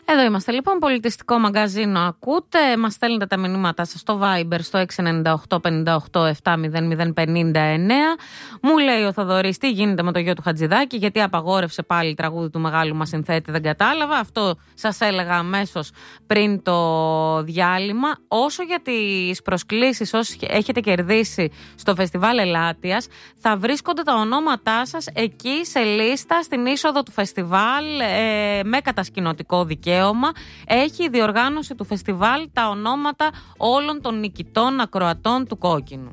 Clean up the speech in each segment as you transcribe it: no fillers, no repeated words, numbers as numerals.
Εδώ είμαστε λοιπόν, πολιτιστικό μαγκαζίνο ακούτε. Μας στέλνετε τα μηνύματά σας στο Viber στο 698-58-700-59. Μου λέει ο Θοδωρής τι γίνεται με το γιο του Χατζηδάκη, γιατί απαγόρευσε πάλι τραγούδι του μεγάλου μας συνθέτη, δεν κατάλαβα. Αυτό σας έλεγα αμέσως πριν το διάλειμμα. Όσο για τις προσκλήσεις, όσοι έχετε κερδίσει στο Φεστιβάλ Ελάττιας, θα βρίσκονται τα ονόματά σας εκεί σε λίστα στην είσοδο του φεστιβάλ με κατασκηνωτικό δικαίωμα. Έχει η διοργάνωση του φεστιβάλ τα ονόματα όλων των νικητών ακροατών του Κόκκινου.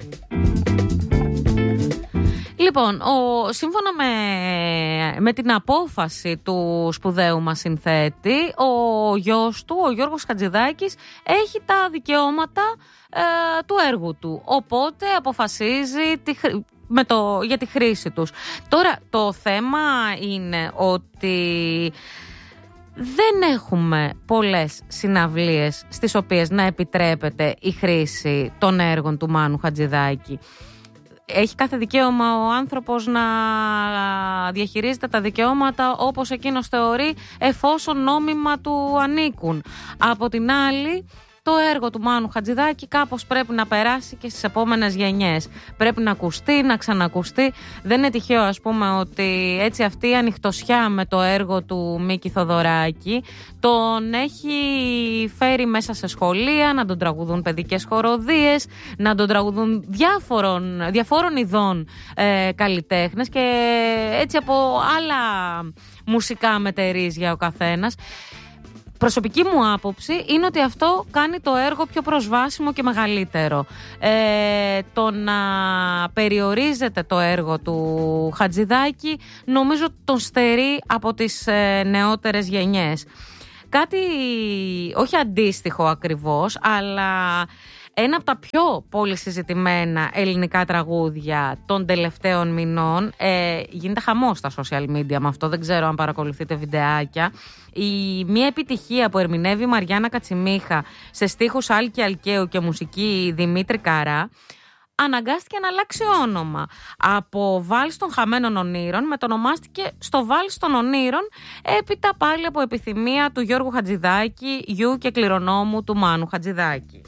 Λοιπόν, σύμφωνα με την απόφαση του σπουδαίου μας συνθέτη, ο γιος του, ο Γιώργος Χατζηδάκης, έχει τα δικαιώματα του έργου του. Οπότε αποφασίζει για τη χρήση τους. Τώρα, το θέμα είναι ότι δεν έχουμε πολλές συναυλίες στις οποίες να επιτρέπεται η χρήση των έργων του Μάνου Χατζηδάκη. Έχει κάθε δικαίωμα ο άνθρωπος να διαχειρίζεται τα δικαιώματα όπως εκείνος θεωρεί, εφόσον νόμιμα του ανήκουν. Από την άλλη, το έργο του Μάνου Χατζηδάκη κάπως πρέπει να περάσει και στις επόμενες γενιές. Πρέπει να ακουστεί, να ξανακουστεί. Δεν είναι τυχαίο, ας πούμε, ότι έτσι αυτή η ανοιχτοσιά με το έργο του Μίκη Θοδωράκη τον έχει φέρει μέσα σε σχολεία, να τον τραγουδούν παιδικές χοροδίες, να τον τραγουδούν διαφόρων ειδών καλλιτέχνες και έτσι από άλλα μουσικά μετερίζια ο καθένας. Προσωπική μου άποψη είναι ότι αυτό κάνει το έργο πιο προσβάσιμο και μεγαλύτερο. Το να περιορίζεται το έργο του Χατζηδάκη νομίζω τον στερεί από τις νεότερες γενιές. Κάτι όχι αντίστοιχο ακριβώς, αλλά ένα από τα πιο πολύ συζητημένα ελληνικά τραγούδια των τελευταίων μηνών, γίνεται χαμός στα social media με αυτό, δεν ξέρω αν παρακολουθείτε βιντεάκια. Μια επιτυχία που ερμηνεύει η Μαριάννα Κατσιμίχα σε στίχους Άλκη Αλκαίου και μουσική Δημήτρη Καρά, αναγκάστηκε να αλλάξει όνομα. Από Βάλς των Χαμένων Ονείρων μετονομάστηκε στο Βάλς των Ονείρων, έπειτα πάλι από επιθυμία του Γιώργου Χατζηδάκη, γιου και κληρονόμου του Μάνου Χατζηδάκη.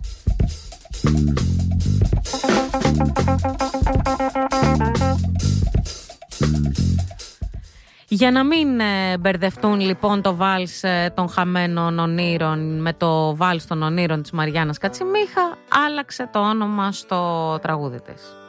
Για να μην μπερδευτούν λοιπόν το Βάλς των Χαμένων Ονείρων με το Βάλς των Ονείρων της Μαριάννας Κατσιμίχα, άλλαξε το όνομα στο τραγούδι της.